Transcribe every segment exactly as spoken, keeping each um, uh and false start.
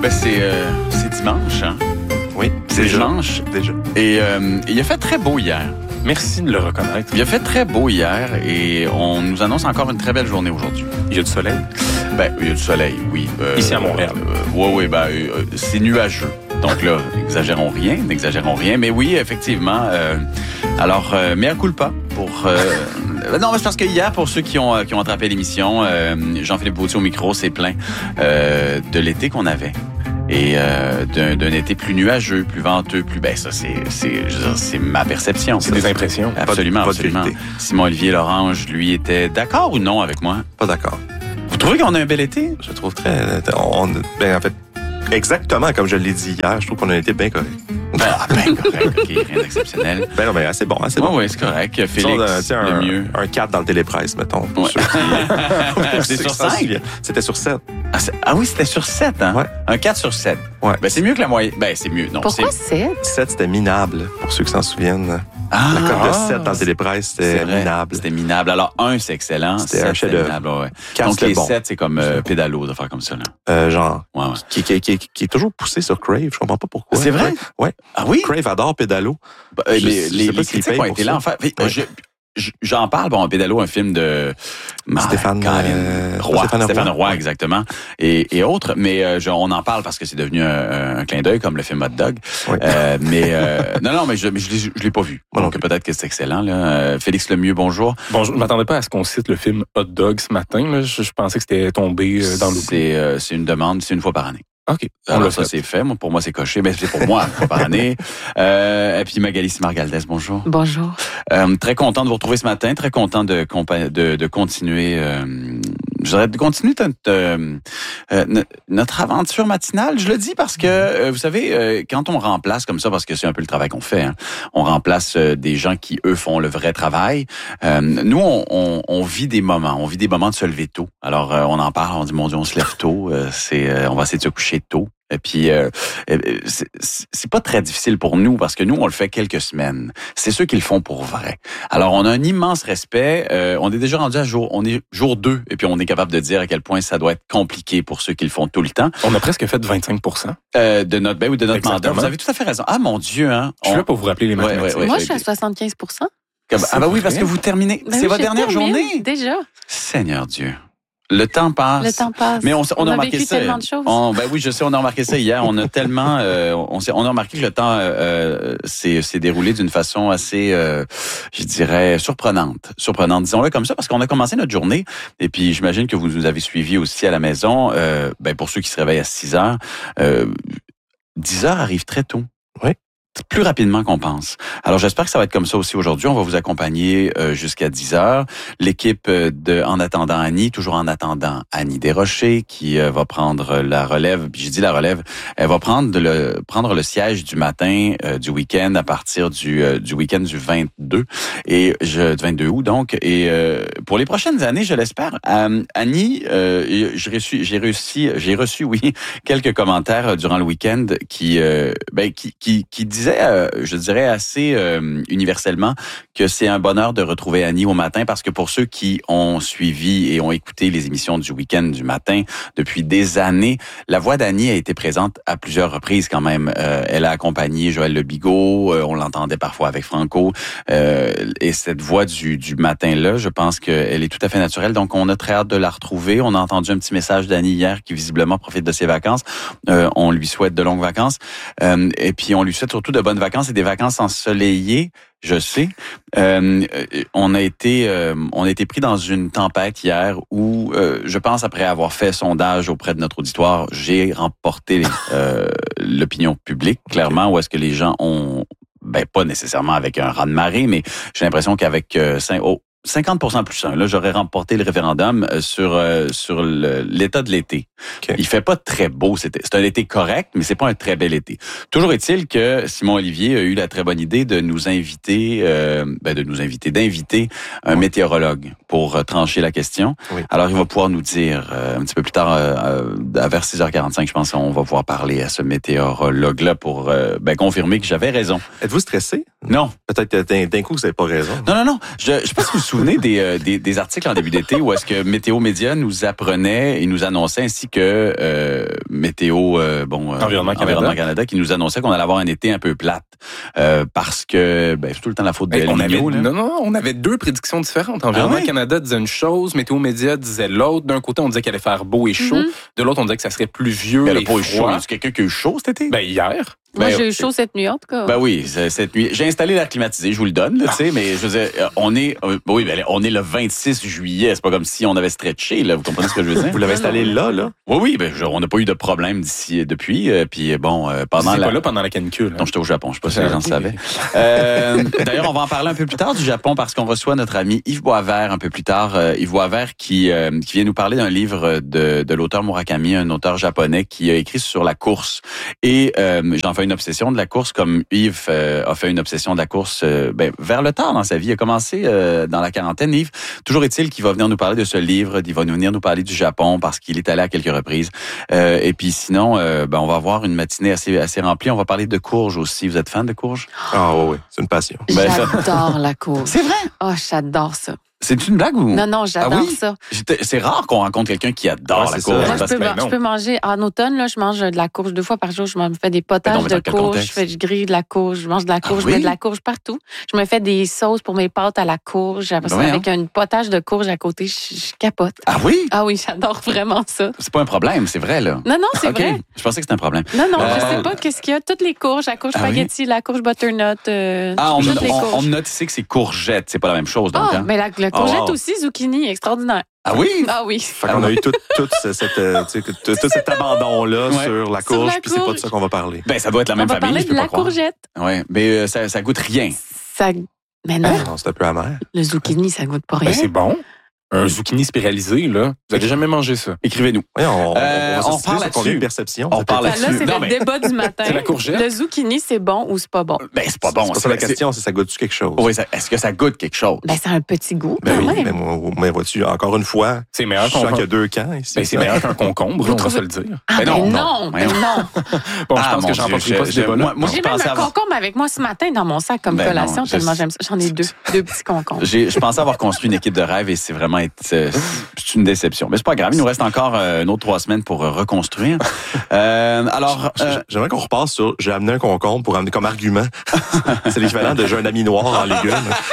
ben c'est, euh, c'est dimanche, hein? Oui, c'est déjà. dimanche. Déjà. Et euh, il a fait très beau hier. Merci de le reconnaître. Il a fait très beau hier et on nous annonce encore une très belle journée aujourd'hui. Il y a du soleil. Ben, il y a du soleil, oui. Euh, Ici à Montréal. Oui, euh, oui, ben, euh, c'est nuageux. Donc là, n'exagérons rien, n'exagérons rien. Mais oui, effectivement. Euh, alors, euh, mea culpa pour... Euh, non, mais c'est parce que hier, pour ceux qui ont, qui ont attrapé l'émission, euh, Jean-Philippe Vautier au micro s'est plaint euh, de l'été qu'on avait. Et euh, d'un, d'un été plus nuageux, plus venteux, plus... Ben ça, c'est, c'est, je veux dire, c'est ma perception. C'est des impressions. Absolument, Pas de- pas de absolument. vérité. Simon-Olivier Lorange, lui, était d'accord ou non avec moi? Pas d'accord. Vous trouvez qu'on a un bel été? Je trouve très... On, ben, en fait, exactement comme je l'ai dit hier, je trouve qu'on a été bien correct. Ah, ben correct, OK, rien d'exceptionnel. Ben non, ben assez bon, assez Oui, bon. oui, c'est correct. Félix, Disons, euh, tu sais, le un, mieux. un quatre dans le télépresse, mettons. Pour Ouais. ceux qui, pour C'est ceux sur qui s'en cinq? souviennent. C'était sur sept. Ah, c'est- ah oui, c'était sur sept, hein? Ouais. Un quatre sur sept. Ouais. Ben, c'est mieux que la moyenne. Ben, c'est mieux. Non, Pourquoi c'est... sept? sept, c'était minable, pour ceux qui s'en souviennent. Ah, La cote de ah, sept dans le télépresse, c'est c'était vrai. minable. C'était minable. Alors, un, c'est excellent. C'était sept, un chef-d'œuvre. minable, ouais. quatre, Donc, c'était les bon. sept, c'est comme euh, C'est bon. pédalo, de faire comme ça, là. Euh, genre, Ouais, ouais. qui, qui, qui, qui est toujours poussé sur Crave. Je comprends pas pourquoi. C'est vrai? Ouais. Ah oui? Crave adore Pédalo. Ben, euh, Je- les je sais les, pas les s'ils critiques payent ont pour été ça. là. Enfin, fait, Ouais. je- je- j'en parle. Bon, Pédalo, un film de Ah, Stéphane, Colin euh, Roy, Stéphane Stéphane Roy. Roy, exactement, et, et autres. Mais euh, je- on en parle parce que c'est devenu un, un clin d'œil comme le film Hot Dog. Ouais. Euh, mais euh, non, non, mais je, mais je l'ai, je l'ai pas vu. Moi non Donc peut-être que c'est excellent. Là. Euh, Félix Lemieux, bonjour. Bon, je m'attendais pas à ce qu'on cite le film Hot Dog ce matin. Là. Je, je pensais que c'était tombé euh, dans l'oubli. C'est, euh, c'est une demande, c'est une fois par année. OK. On Alors l'a ça, fait. c'est fait. Moi, pour moi, c'est coché. Mais c'est pour moi, une fois par année. Euh, et puis Magali Simard-Galdès, bonjour. Bonjour. Euh, très content de vous retrouver ce matin. Très content de, compa- de, de continuer... Euh, je dirais de continuer notre, euh, euh, notre aventure matinale. Je le dis parce que, euh, vous savez, euh, quand on remplace comme ça, parce que c'est un peu le travail qu'on fait, hein, on remplace euh, des gens qui, eux, font le vrai travail. Euh, nous, on, on, on vit des moments. On vit des moments de se lever tôt. Alors, euh, on en parle, on dit, mon Dieu, on se lève tôt. Euh, c'est, euh, on va essayer de se coucher tôt. Et puis, euh, c'est, c'est pas très difficile pour nous parce que nous, on le fait quelques semaines. C'est ceux qui le font pour vrai. Alors, on a un immense respect. Euh, on est déjà rendu à jour, on est jour deux, et puis on est capable de dire à quel point ça doit être compliqué pour ceux qui le font tout le temps. On a presque fait vingt-cinq pour cent. Euh, de notre, ben oui, de notre mandat. Exactement. Vous avez tout à fait raison. Ah, mon Dieu, hein. Je suis On- là pour vous rappeler les Ouais, mathématiques. ouais, ouais. Moi, je suis à soixante-quinze pour cent. Comme- ah, ben oui, C'est parce vrai? que vous terminez. Ben c'est oui, votre je dernière termine, journée? Déjà. Seigneur Dieu. Le temps passe. Le temps passe. Mais on, s- on, On a a remarqué vécu ça. tellement de choses. On- ben oui, je sais, on a remarqué ça hier. On a tellement, euh, on, s'est- on a remarqué que le temps euh, euh, s'est, s'est déroulé d'une façon assez, euh, je dirais, surprenante. Surprenante, disons-le comme ça, parce qu'on a commencé notre journée. Et puis, j'imagine que vous nous avez suivis aussi à la maison. Euh, ben pour ceux qui se réveillent à six heures, euh, dix heures arrive très tôt. Oui. Plus rapidement qu'on pense. Alors, j'espère que ça va être comme ça aussi aujourd'hui. On va vous accompagner euh, jusqu'à dix heures. L'équipe euh, de En attendant Annie, toujours en attendant Annie Desrochers, qui euh, va prendre la relève. Puis j'ai dit la relève, elle va prendre le prendre le siège du matin euh, du week-end à partir du euh, du week-end du vingt-deux et je du vingt-deux août donc. Et euh, pour les prochaines années, je l'espère. Euh, Annie, euh, j'ai reçu j'ai réussi j'ai reçu oui quelques commentaires durant le week-end qui euh, ben qui qui qui disaient Euh, je dirais assez euh, universellement que c'est un bonheur de retrouver Annie au matin parce que pour ceux qui ont suivi et ont écouté les émissions du week-end du matin depuis des années, la voix d'Annie a été présente à plusieurs reprises quand même. Euh, elle a accompagné Joël Le Bigot, euh, on l'entendait parfois avec Franco, euh, et cette voix du, du matin-là, je pense qu'elle est tout à fait naturelle, donc on a très hâte de la retrouver. On a entendu un petit message d'Annie hier qui visiblement profite de ses vacances. Euh, on lui souhaite de longues vacances, euh, et puis on lui souhaite surtout de bonnes vacances et des vacances ensoleillées, je sais. Euh, on a été euh, on a été pris dans une tempête hier où, euh, je pense, après avoir fait sondage auprès de notre auditoire, j'ai remporté euh, l'opinion publique, clairement, où est-ce que les gens ont, ben pas nécessairement avec un raz-de-marée, mais j'ai l'impression qu'avec euh, cinq, oh, cinquante pour cent plus un. Là, j'aurais remporté le référendum sur euh, sur le, l'état de l'été. Okay. Il fait pas très beau. C'était, c'est un été correct, mais c'est pas un très bel été. Toujours est-il que Simon Olivier a eu la très bonne idée de nous inviter, euh, ben de nous inviter, d'inviter un oui. météorologue pour euh, trancher la question. Oui. Alors, il va pouvoir nous dire euh, un petit peu plus tard, euh, à vers six heures quarante-cinq, je pense, on va pouvoir parler à ce météorologue-là pour euh, ben, confirmer que j'avais raison. Êtes-vous stressé? Non. Peut-être que d'un, d'un coup, vous n'avez pas raison. Non, non, non. Je, je sais pas si vous vous souvenez des, euh, des, des articles en début d'été où est-ce que Météo Média nous apprenait et nous annonçait, ainsi que euh, Météo euh, bon euh, Environnement Canada. Environnement Canada, qui nous annonçait qu'on allait avoir un été un peu plate euh, parce que ben, c'est tout le temps la faute de Ben, on El avait, Niño, là. non, non, on avait deux prédictions différentes. Environnement Ah ouais? Canada disait une chose, Météo Média disait l'autre. D'un côté, on disait qu'il allait faire beau et chaud. Mhm. De l'autre, on disait que ça serait pluvieux Mais le et pot est chaud. froid. Y a quelqu'un qui a eu chaud cet été? Ben, hier. Moi, Ben, j'ai eu chaud cette nuit, en tout cas. Ben oui, c'est- cette nuit. J'ai installé l'air climatisé, je vous le donne, là, tu sais, mais je veux dire, euh, on est, euh, oui, ben, on est le vingt-six juillet. C'est pas comme si on avait stretché, là. Vous comprenez ce que je veux dire? Vous l'avez installé là, là? Oui, oui, ben, je- on n'a pas eu de problème d'ici, depuis. euh, Puis bon, euh, pendant C'est la. pas là pendant la canicule. hein. Non, j'étais au Japon, je sais pas si les gens le Ok. savaient. Euh, D'ailleurs, on va en parler un peu plus tard du Japon parce qu'on reçoit notre ami Yves Boisvert un peu plus tard. Euh, Yves Boisvert qui, euh, qui vient nous parler d'un livre de, de l'auteur Murakami, un auteur japonais qui a écrit sur la course. Et euh, j'en fais une obsession de la course comme Yves euh, a fait une obsession de la course euh, ben, vers le tard dans sa vie. Il a commencé euh, dans la quarantaine. Yves, toujours est-il qu'il va venir nous parler de ce livre, il va nous venir nous parler du Japon parce qu'il est allé à quelques reprises. Euh, et puis sinon, euh, ben, on va avoir une matinée assez, assez remplie. On va parler de courges aussi. Vous êtes fan de courges? Ah oui, oui, c'est une passion. Ben, ça- J'adore la courge. C'est vrai? Oh, j'adore ça. C'est une blague ou? Non, non, j'adore Ah oui? ça. J'étais- C'est rare qu'on rencontre quelqu'un qui adore Ouais, la c'est courge. ça. Moi, je parce peux, que- ben je non. peux manger, en automne, là, je mange de la courge deux fois par jour. Je me fais des potages Ben non, mais de dans quel courge, contexte? je, fais, je grille de la courge, je mange de la courge, oui? je mets de la courge partout. Je me fais des sauces pour mes pâtes à la courge. Après ça, Ben avec un potage de courge à côté, je, je capote. Ah oui? Ah oui, j'adore vraiment ça. C'est pas un problème, c'est vrai, là. Non, non, c'est OK. vrai. Je pensais que c'était un problème. Non, non, Euh, je sais pas qu'est-ce qu'il y a. Toutes les courges, la courge Ah oui? spaghetti, la courge butternut, euh, Ah, on, me- toutes les on, on courges. me note ici que c'est courgette. C'est pas la même chose, donc. Ah, hein? mais la, la courgette wow. aussi, zucchini, extraordinaire. Ah oui? Ah oui. Fait qu'on a eu tout, tout, ce- cette, euh, tu sais, que- tout, tout cet abandon-là Ouais. sur la Sur courge, la puis c'est pas de courge. ça qu'on va parler. Ben, ça doit être la On même va famille, parler je de peux la pas croire. courgette. Ouais, mais euh, ça, ça goûte rien. Ça... Mais non, Non, c'est un peu amer. le zucchini, ça goûte pas rien. Ben, c'est bon. Un zucchini spiralisé, là. Vous avez jamais mangé ça? Écrivez-nous. Voyons, on, Euh, on va on s'assister parle sur combien là-dessus. de perceptions? On parle Ben là, là-dessus. c'est Non, le mais- débat du matin. C'est la courgette. Le zucchini, c'est bon ou c'est pas bon? Ben, c'est pas bon. C'est pas ça la question, c'est ça goûte-tu quelque chose? Oui, ça- est-ce que ça goûte quelque chose? Ben, c'est un petit goût, Ben quand oui, même. mais, moi, mais vois-tu, encore une fois, C'est je meilleur sens qu'il y qu'on a deux camps ici. ben, c'est meilleur qu'un concombre, Vous on va trouvez- se le dire. Ah, Ben ben non, non, non, ben voyons. non. Bon, je Ah, pense mon que j'en Dieu, pas pas ce je- débat-là. moi- moi, J'ai je même pensais un avoir- concombre avec moi ce matin dans mon sac comme Ben collation, non, je- tellement j'aime ça. J'en ai deux, deux petits concombres. J'ai, je pensais avoir construit une équipe de rêve et c'est vraiment été- c'est, c'est une déception. Mais c'est pas grave, il nous reste encore euh, une autre trois semaines pour euh, reconstruire. Euh, alors, euh, J'aimerais qu'on repasse sur j'ai amené un concombre pour amener comme argument. C'est l'équivalent de j'ai un ami noir en légumes.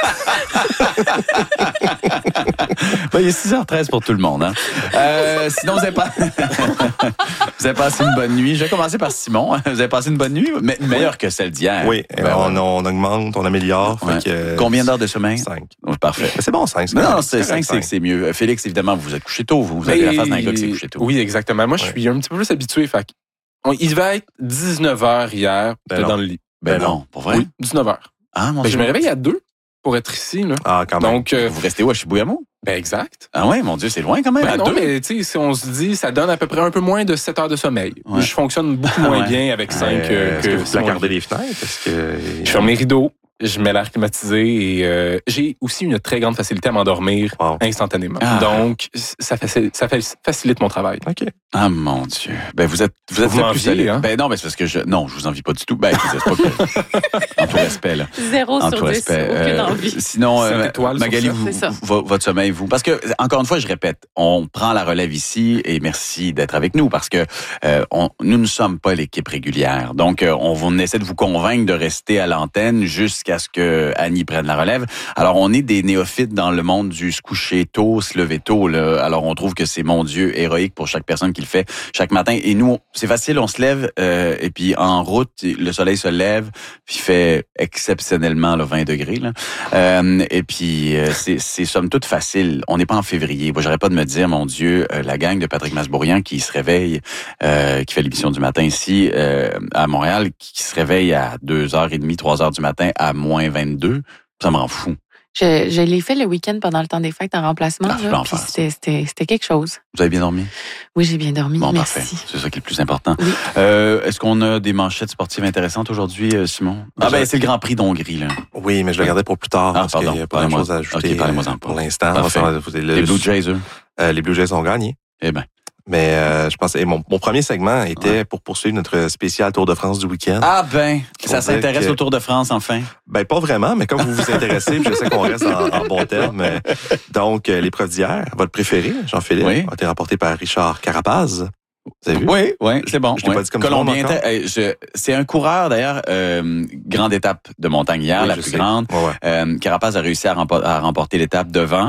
ben, il est six heures treize pour tout le monde. Hein. Euh, sinon, vous avez, pas... vous avez passé une bonne nuit. Je vais commencer par Simon. Vous avez passé une bonne nuit, mais meilleure que celle d'hier. Oui, Ben, on, ouais. on augmente, on améliore. Ouais. Fait que, Combien d'heures de sommeil? Cinq. Oh, parfait. Mais c'est bon, cinq. Non, non, correct, c'est cinq, correct, c'est, c'est mieux. Félix, évidemment, vous vous êtes couché tôt. Vous, vous avez la face d'un gars qui s'est couché tôt. Oui, exactement. Moi, je Ouais. suis un petit peu plus habitué. Fait que- on- il devait être dix-neuf heures hier, Ben j'étais non. dans le lit. Ben Ben non, pour vrai. Oui, dix-neuf heures. Ah, mon Ben, je Dieu. me réveille à deux pour être ici. Là. Ah, quand même. Donc, euh, Vous restez où, à Chibougamau? ben exact. Ah ouais, mon Dieu, c'est loin quand même. Ben à non, deux. mais tu sais, si on se dit, ça donne à peu près un peu moins de sept heures de sommeil. Ouais. Je fonctionne beaucoup moins Ouais. bien avec cinq Euh, euh, Est-ce que que vous Simon placardez Olivier. les fenêtres? Est-ce que... Je ferme les rideaux, je mets l'air climatisé et euh, j'ai aussi une très grande facilité à m'endormir Wow. instantanément. Ah. Donc, ça, facilite, ça facilite mon travail. OK. Ah mon Dieu. Ben vous êtes vous êtes Vous le m'enviez, plus solide. hein? Ben non, mais c'est parce que je non, je vous envie pas du tout. Ben c'est pas que en tout respect là. Zéro En sur tout dix, respect. aucune Euh, envie. sinon Sept euh, étoiles sur Magali, sept, vous, c'est ça. vo- votre sommeil vous parce que encore une fois, je répète, on prend la relève ici et merci d'être avec nous parce que euh, on, nous ne sommes pas l'équipe régulière. Donc euh, on, on essaie de vous convaincre de rester à l'antenne jusqu'à ce que Annie prenne la relève. Alors on est des néophytes dans le monde du se coucher tôt, se lever tôt là. Alors on trouve que c'est mon Dieu héroïque pour chaque personne qui le fait chaque matin et nous c'est facile, on se lève euh, et puis en route, le soleil se lève, puis il fait exceptionnellement là, vingt degrés. Là. Euh, et puis euh, c'est, c'est somme toute facile. On n'est pas en février. Moi, j'aurais pas de me dire, mon Dieu, euh, la gang de Patrick Masbourian qui se réveille, euh, qui fait l'émission du matin ici euh, à Montréal, qui se réveille à deux heures trente, trois heures du matin à moins vingt-deux, ça me rend fou. Je, je l'ai fait le week-end pendant le temps des fêtes en remplacement. Ah, là, l'enfer, puis c'était, c'était, c'était quelque chose. Vous avez bien dormi? Oui, j'ai bien dormi. Bon, merci. parfait. C'est ça qui est le plus important. Oui. Euh, est-ce qu'on a des manchettes sportives intéressantes aujourd'hui, euh, Simon? Ah ben, c'est le Grand Prix d'Hongrie, là. Oui, mais je le gardais pour plus tard Ah, parce pardon. qu'il y a pas de Parlez-moi. choses à ajouter Ok, parlez-moi-en euh, pas. pour l'instant. Parfait. On va faire- le- Les Blue Jays, eux? euh, les Blue Jays ont gagné. Eh ben. Mais euh, je pense, et mon, mon premier segment était ouais. pour poursuivre notre spécial Tour de France du week-end. Ah ben, ça s'intéresse que, au Tour de France, enfin? Ben, pas vraiment, mais comme vous vous intéressez, je sais qu'on reste en, en bon terme. Donc, l'épreuve d'hier, votre préféré, Jean-Philippe, oui. a été remporté par Richard Carapaz. Vous avez vu? Oui, oui, c'est bon. Je t'ai ouais. pas dit comme Colombien, je, c'est un coureur, d'ailleurs, euh, grande étape de montagne hier, oui, la plus sais. grande. Ouais, ouais. Euh, Carapaz a réussi à, rempo- à remporter l'étape devant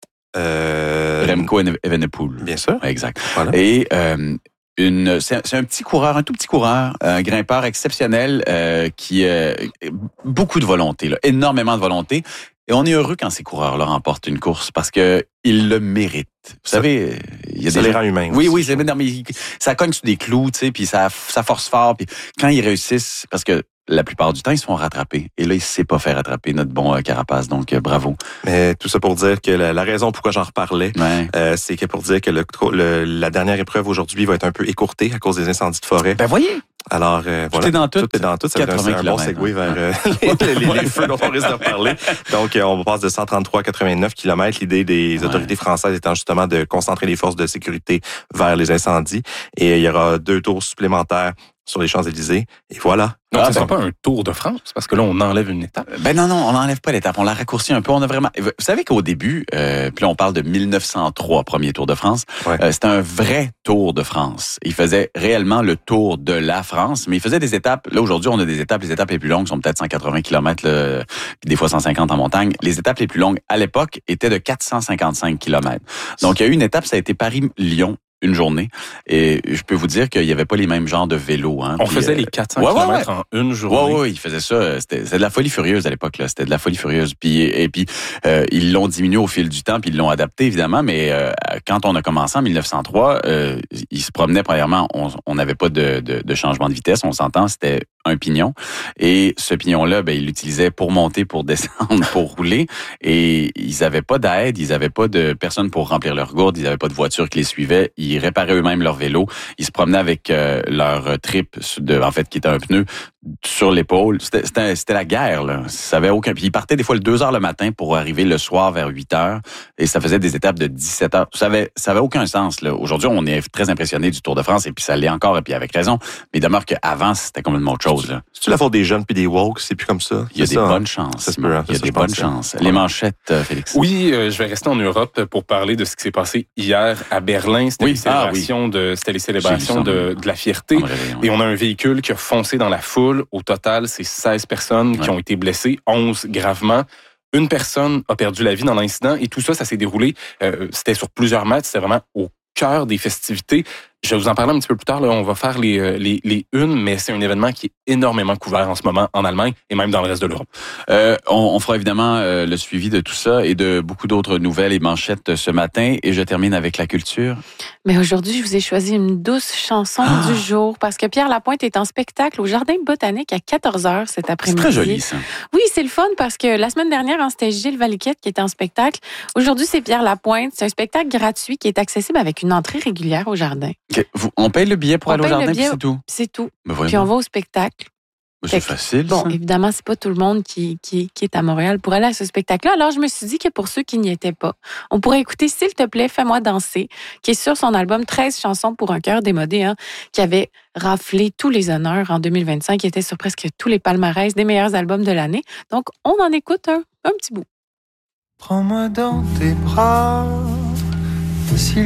euh... Remco Evenepoel. Bien sûr. Exact. Voilà. Et euh, une, c'est, c'est un petit coureur, un tout petit coureur, un grimpeur exceptionnel euh, qui a euh, beaucoup de volonté, là, énormément de volonté. Et on est heureux quand ces coureurs-là remportent une course parce que ils le méritent. Vous ça, savez, il y a ça des les gens... rend humains. Oui, aussi. oui, c'est non, mais ça cogne sur des clous, tu sais, puis ça, ça force fort. Puis quand ils réussissent, parce que la plupart du temps, ils se font rattraper. Et là, il ne s'est pas fait rattraper, notre bon euh, Carapace. Donc, euh, bravo. Mais tout ça pour dire que la, la raison pourquoi j'en reparlais, ouais. euh, c'est que pour dire que le, le, la dernière épreuve aujourd'hui va être un peu écourtée à cause des incendies de forêt. Ben voyez. Alors, euh, voilà. Tout est dans tout. Tout est dans tout. Ça va être un, un bon segue vers euh, les, les, les feux dont on risque de parler. Donc, euh, on passe de cent trente-trois à quatre-vingt-neuf kilomètres. L'idée des ouais. autorités françaises étant justement de concentrer les forces de sécurité vers les incendies. Et il y aura deux tours supplémentaires sur les Champs-Élysées. Et voilà. Donc, ah, ce ne ben. sera pas un tour de France, parce que là, on enlève une étape. Ben non, non, on n'enlève pas l'étape. On la raccourcit un peu. On a vraiment. Vous savez qu'au début, euh, puis là, on parle de mille neuf cent trois, premier Tour de France. Ouais. Euh, c'était un vrai Tour de France. Il faisait réellement le tour de la France, mais il faisait des étapes. Là, aujourd'hui, on a des étapes. Les étapes les plus longues sont peut-être cent quatre-vingts kilomètres, là, puis des fois cent cinquante en montagne. Les étapes les plus longues, à l'époque, étaient de quatre cent cinquante-cinq kilomètres. Donc, il y a eu une étape, ça a été Paris-Lyon. Une journée. Et je peux vous dire qu'il n'y avait pas les mêmes genres de vélos. Hein. On Puis, faisait euh, les quatre cents ouais, kilomètres ouais, ouais. en une journée. Oui, oui, ils faisaient ça. C'était, c'était de la folie furieuse à l'époque. Là. C'était de la folie furieuse. Puis, et puis, euh, ils l'ont diminué au fil du temps, puis ils l'ont adapté, évidemment. Mais euh, quand on a commencé en mille neuf cent trois, euh, ils se promenaient, premièrement, on n'avait pas de, de, de changement de vitesse. On s'entend, c'était un pignon. Et ce pignon-là, ben, ils l'utilisaient pour monter, pour descendre, pour rouler. Et ils n'avaient pas d'aide, ils n'avaient pas de personne pour remplir leur gourde, ils n'avaient pas de voiture qui les suivait. Ils réparaient eux-mêmes leur vélo. Ils se promenaient avec euh, leur trip, de, en fait, qui était un pneu, sur l'épaule. C'était, c'était, c'était la guerre, là. Ça avait aucun... Puis ils partaient des fois le deux heures le matin pour arriver le soir vers huit heures. Et ça faisait des étapes de dix-sept heures. Ça avait, ça avait aucun sens, là. Aujourd'hui, on est très impressionnés du Tour de France, et puis ça l'est encore, et puis avec raison. Mais il demeure qu'avant, c'était complètement autre chose, là. C'est-tu la faute des jeunes puis des woke? C'est plus comme ça? Il y a c'est des ça, bonnes hein? chances. Ça se peut, hein? Il y a ça, des bonnes chances. Les manchettes, euh, Félix. Oui, euh, je vais rester en Europe pour parler de ce qui s'est passé hier à Berlin. C'était oui. les célébrations, ah, oui. de, c'était les célébrations de, de la fierté. Réveillon, et on a un véhicule qui a foncé dans la foule. Au total, c'est seize personnes ouais. qui ont été blessées, onze gravement. Une personne a perdu la vie dans l'incident. Et tout ça, ça s'est déroulé. Euh, c'était sur plusieurs mètres. C'était vraiment au cœur des festivités. Je vais vous en parler un petit peu plus tard. Là, on va faire les, les, les unes, mais c'est un événement qui est énormément couvert en ce moment en Allemagne et même dans le reste de l'Europe. Euh, on, on fera évidemment euh, le suivi de tout ça et de beaucoup d'autres nouvelles et manchettes ce matin. Et je termine avec la culture. Mais aujourd'hui, je vous ai choisi une douce chanson ah. du jour parce que Pierre Lapointe est en spectacle au Jardin botanique à quatorze heures cet après-midi. C'est très joli, ça. Oui, c'est le fun parce que la semaine dernière, hein, c'était Gilles Valiquette qui était en spectacle. Aujourd'hui, c'est Pierre Lapointe. C'est un spectacle gratuit qui est accessible avec une entrée régulière au jardin. Okay. Vous, on paye le billet pour on aller au jardin, puis c'est tout? C'est tout. Ben puis on va au spectacle. Ben c'est facile, Bon, ça. évidemment, c'est pas tout le monde qui, qui, qui est à Montréal pour aller à ce spectacle-là. Alors, je me suis dit que pour ceux qui n'y étaient pas, on pourrait écouter « S'il te plaît, fais-moi danser », qui est sur son album treize chansons pour un cœur démodé, hein, qui avait raflé tous les honneurs en deux mille vingt-cinq, qui était sur presque tous les palmarès des meilleurs albums de l'année. Donc, on en écoute un, un petit bout. Prends-moi dans tes bras, si